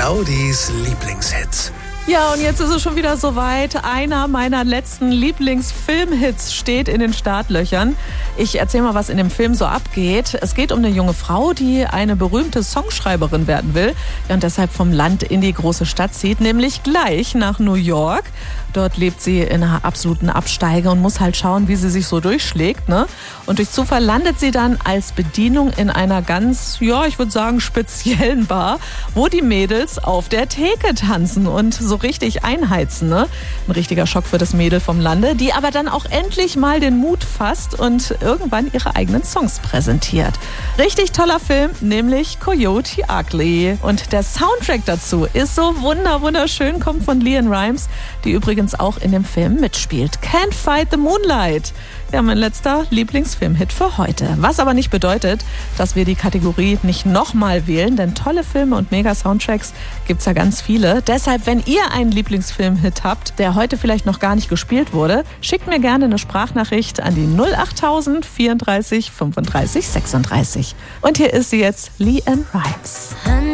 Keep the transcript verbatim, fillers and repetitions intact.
Claudis Lieblingshits. Ja, und jetzt ist es schon wieder soweit. Einer meiner letzten Lieblingsfilmhits steht in den Startlöchern. Ich erzähle mal, was in dem Film so abgeht. Es geht um eine junge Frau, die eine berühmte Songschreiberin werden will und deshalb vom Land in die große Stadt zieht, nämlich gleich nach New York. Dort lebt sie in einer absoluten Absteige und muss halt schauen, wie sie sich so durchschlägt, ne? Und durch Zufall landet sie dann als Bedienung in einer ganz, ja, ich würde sagen, speziellen Bar, wo die Mädels auf der Theke tanzen und so richtig einheizen, ne? Ein richtiger Schock für das Mädel vom Lande, die aber dann auch endlich mal den Mut fasst und irgendwann ihre eigenen Songs präsentiert. Richtig toller Film, nämlich Coyote Ugly. Und der Soundtrack dazu ist so wunder wunderschön, kommt von LeAnn Rimes, die übrigens auch in dem Film mitspielt. Can't Fight the Moonlight. Ja, mein letzter Lieblingsfilmhit für heute. Was aber nicht bedeutet, dass wir die Kategorie nicht nochmal wählen, denn tolle Filme und Mega-Soundtracks gibt's ja ganz viele. Deshalb, wenn ihr einen Lieblingsfilmhit habt, der heute vielleicht noch gar nicht gespielt wurde, schickt mir gerne eine Sprachnachricht an die null achttausend vierunddreißig fünfunddreißig sechsunddreißig. Und hier ist sie jetzt, LeAnn Rimes.